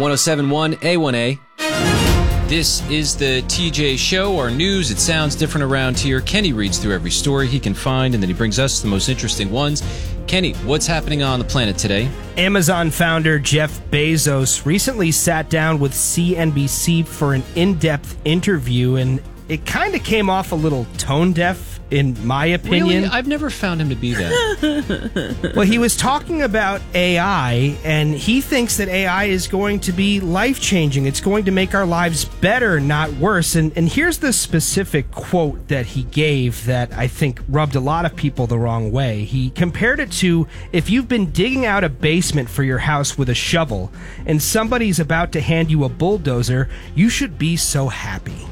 1071 A1A. This is the TJ Show, our news. It sounds different around here. Kenny reads through every story he can find, and then he brings us the most interesting ones. Kenny, what's happening on the planet today? Amazon founder Jeff Bezos recently sat down with CNBC for an in-depth interview, and it kind of came off a little tone-deaf, in my opinion. Really? I've never found him to be that. Well, he was talking about AI, and he thinks that AI is going to be life-changing. It's going to make our lives better, not worse. And here's the specific quote that he gave that I think rubbed a lot of people the wrong way. He compared it to if you've been digging out a basement for your house with a shovel, and somebody's about to hand you a bulldozer, you should be so happy.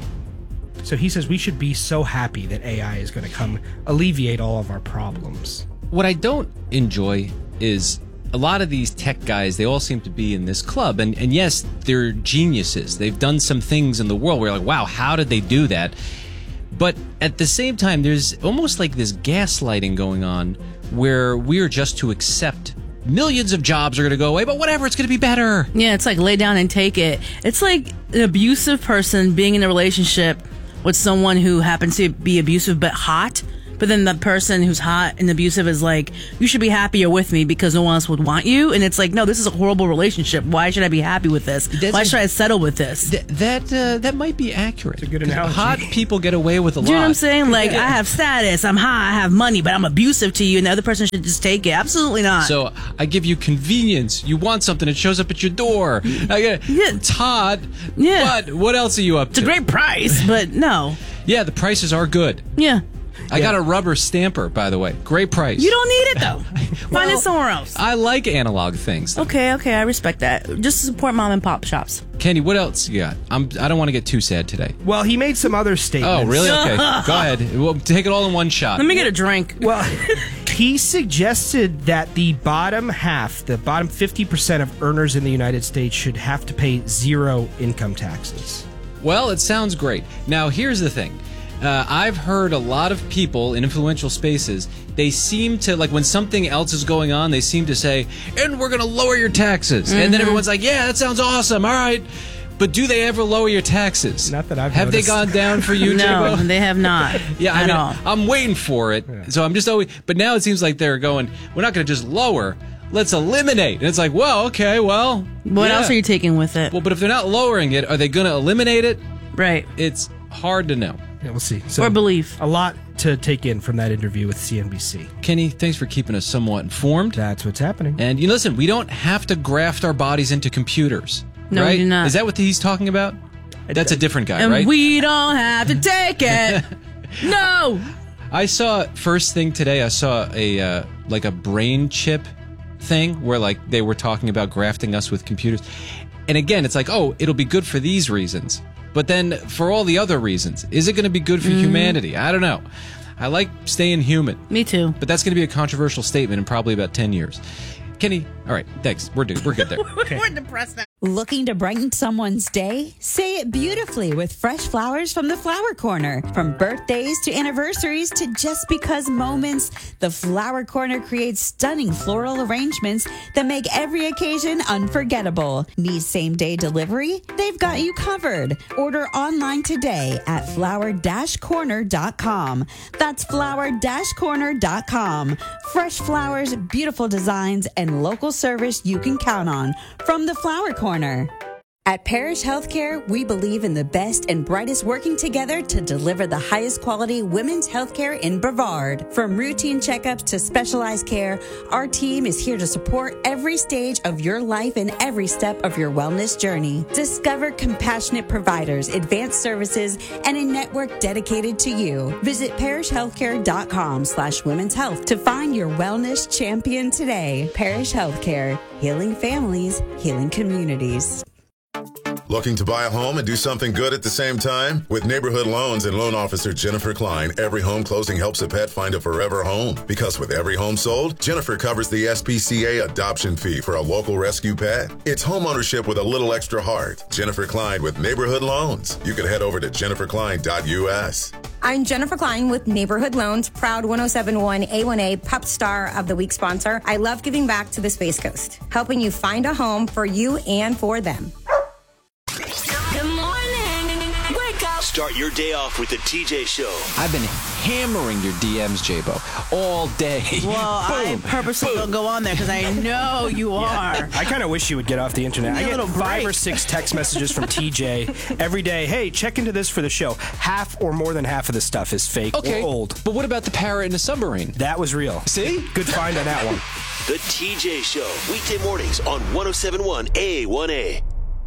So he says we should be so happy that AI is going to come alleviate all of our problems. What I don't enjoy is a lot of these tech guys, they all seem to be in this club. And yes, they're geniuses. They've done some things in the world where you're like, wow, how did they do that? But at the same time, there's almost like this gaslighting going on where we're just to accept millions of jobs are going to go away, but whatever, it's going to be better. Yeah, it's like lay down and take it. It's like an abusive person being in a relationship with someone who happens to be abusive but hot, but then the person who's hot and abusive is like, you should be happier with me because no one else would want you. And it's like, no, this is a horrible relationship. Why should I be happy with this? Why should I settle with this? That might be accurate. It's a good analogy. Hot people get away with a lot. Do you know what I'm saying? Like, I have status, I'm hot, I have money, but I'm abusive to you, and the other person should just take it. Absolutely not. So I give you convenience. You want something, it shows up at your door. It's hot. Yeah. But what else are you up to? It's a great price, but no. Yeah, the prices are good. Yeah. I got a rubber stamper, by the way. Great price. You don't need it, though. Find it somewhere else. I like analog things. Okay, I respect that. Just to support mom and pop shops. Kenny, what else you got? I don't want to get too sad today. Well, he made some other statements. Oh, really? Okay. Go ahead. We'll take it all in one shot. Let me get a drink. Well, he suggested that the bottom half, the bottom 50% of earners in the United States should have to pay zero income taxes. Well, it sounds great. Now, here's the thing. I've heard a lot of people in influential spaces, they seem to, like when something else is going on, they seem to say, and we're going to lower your taxes. And then everyone's like, yeah, that sounds awesome. All right. But do they ever lower your taxes? Not that I've Have noticed. They gone down for you, No, Jimbo? they have not. Yeah, at all. I'm waiting for it. Yeah. So I'm just always, but now it seems like they're going, we're not going to just lower. Let's eliminate. And it's like, well, okay, well. What else are you taking with it? Well, but if they're not lowering it, are they going to eliminate it? Right. It's hard to know. Yeah, we'll see. So, or believe. A lot to take in from that interview with CNBC. Kenny, thanks for keeping us somewhat informed. That's what's happening. And you listen, we don't have to graft our bodies into computers. No, right? we do not. Is that what he's talking about? That's a different guy, and right? We don't have to take it. No. I saw, first thing today, I saw a like a brain chip thing where like they were talking about grafting us with computers. And again, it's like, oh, it'll be good for these reasons. But then for all the other reasons, is it going to be good for humanity? I don't know. I like staying human. Me too. But that's going to be a controversial statement in probably about 10 years. Kenny, all right, thanks. We're good there. Okay. We're depressed now. Looking to brighten someone's day? Say it beautifully with fresh flowers from the Flower Corner. From birthdays to anniversaries to just because moments, the Flower Corner creates stunning floral arrangements that make every occasion unforgettable. Need same-day delivery? They've got you covered. Order online today at flower-corner.com. That's flower-corner.com. Fresh flowers, beautiful designs, and local service you can count on from the Flower Corner. At Parish Healthcare, we believe in the best and brightest working together to deliver the highest quality women's healthcare in Brevard. From routine checkups to specialized care, our team is here to support every stage of your life and every step of your wellness journey. Discover compassionate providers, advanced services, and a network dedicated to you. Visit parishhealthcare.com/women's health to find your wellness champion today. Parish Healthcare, healing families, healing communities. Looking to buy a home and do something good at the same time? With Neighborhood Loans and loan officer Jennifer Klein, every home closing helps a pet find a forever home. Because with every home sold, Jennifer covers the SPCA adoption fee for a local rescue pet. It's home ownership with a little extra heart. Jennifer Klein with Neighborhood Loans. You can head over to jenniferklein.us. I'm Jennifer Klein with Neighborhood Loans, proud 1071 A1A Pup Star of the Week sponsor. I love giving back to the Space Coast, helping you find a home for you and for them. Start your day off with the TJ Show. I've been hammering your DMs, J-Bo, all day. Well, I purposely don't go on there because I know you are. I kind of wish you would get off the internet. I Need a get little 5 or break. 6 text messages from TJ every day. Hey, check into this for the show. Half or more than half of the stuff is fake Okay, or old. but what about the parrot in the submarine? That was real. See? Good find on that one. The TJ Show. Weekday mornings on 107.1 A1A.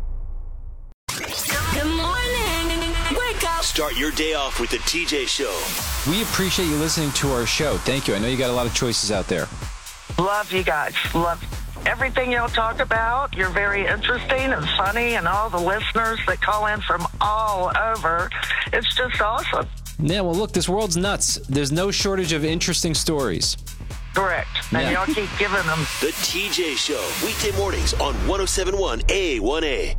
Good morning. Wake up. Start your day off with the TJ Show. We appreciate you listening to our show. Thank you. I know you got a lot of choices out there. Love you guys. Love everything y'all talk about. You're very interesting and funny, and all the listeners that call in from all over. It's just awesome. Yeah, well, look, this world's nuts. There's no shortage of interesting stories. Correct. And Yeah. y'all keep giving them. The TJ Show. Weekday mornings on 107.1 A1A.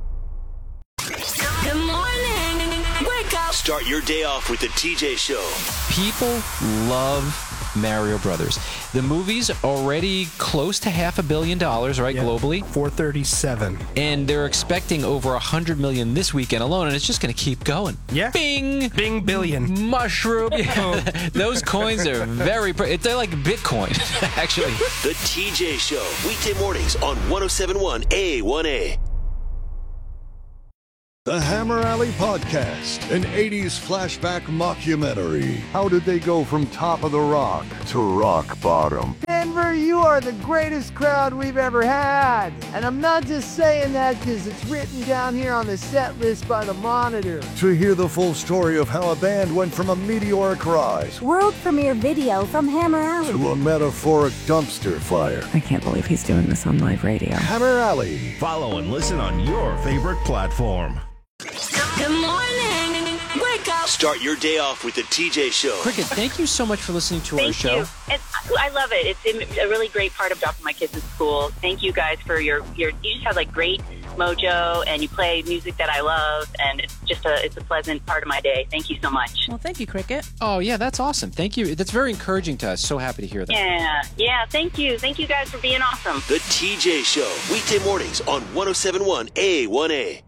Good morning. Wake up. Start your day off with the TJ Show. People love Mario Brothers. The movie's already close to $500 million, right, globally? 437. And they're expecting over 100 million this weekend alone, and it's just going to keep going. Yeah. Bing! Bing billion. Mushroom. Those coins are very... They're like Bitcoin, actually. The TJ Show. Weekday mornings on 107.1 A1A. The Hammer Alley Podcast, an 80s flashback mockumentary. How did they go from top of the rock to rock bottom? Denver, you are the greatest crowd we've ever had. And I'm not just saying that because it's written down here on the set list by the Monitor. To hear the full story of how a band went from a meteoric rise World premiere video from Hammer Alley. to a metaphoric dumpster fire. I can't believe he's doing this on live radio. Hammer Alley. Follow and listen on your favorite platform. Good morning. Wake up. Start your day off with the TJ Show. Cricket, thank you so much for listening to our show. I love it. It's a really great part of dropping my kids at school. Thank you guys for your you just have like great mojo, and you play music that I love, and it's just it's a pleasant part of my day. Thank you so much. Well, thank you, Cricket. Oh, yeah, that's awesome. Thank you. That's very encouraging to us. So happy to hear that. Yeah, thank you. Thank you guys for being awesome. The TJ Show. Weekday mornings on 107.1 A1A.